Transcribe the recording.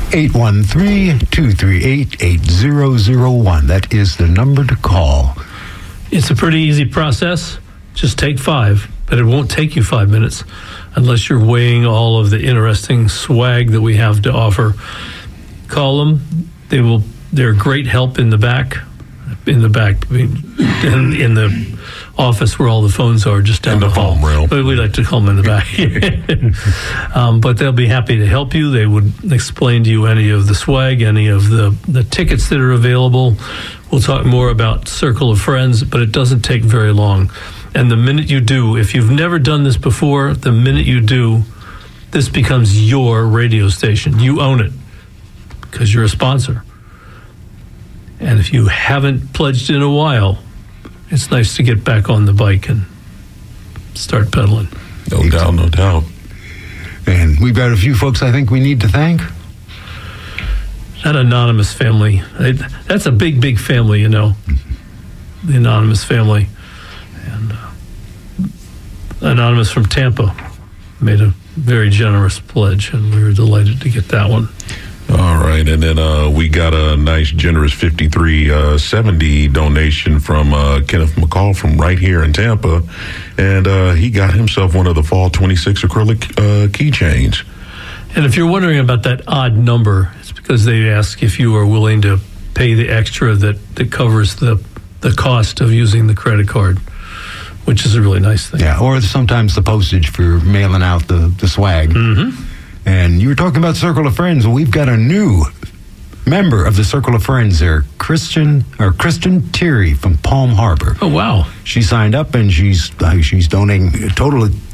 813-238-8001. That is the number to call. It's a pretty easy process. Just take 5, but it won't take you 5 minutes unless you're weighing all of the interesting swag that we have to offer. Call them. They're great help in the back, in the office where all the phones are, just down the hall. But we like to call them in the back. But they'll be happy to help you. They would explain to you any of the swag, any of the tickets that are available. We'll talk more about Circle of Friends, but it doesn't take very long. And the minute you do, if you've never done this before, the minute you do, this becomes your radio station. You own it because you're a sponsor. And if you haven't pledged in a while, it's nice to get back on the bike and start pedaling. No doubt. And we've got a few folks I think we need to thank. That Anonymous family, that's a big, big family, you know, the Anonymous family. And Anonymous from Tampa made a very generous pledge, and we were delighted to get that one. All right, and then we got a nice, generous $53.70 donation from Kenneth McCall from right here in Tampa, and he got himself one of the Fall 26 acrylic keychains. And if you're wondering about that odd number, it's because they ask if you are willing to pay the extra that covers the cost of using the credit card, which is a really nice thing. Yeah, or sometimes the postage for mailing out the swag. Mm-hmm. And you were talking about Circle of Friends. Well, we've got a new member of the Circle of Friends there, Kristen Terry from Palm Harbor. Oh, wow. She signed up, and she's donating a total of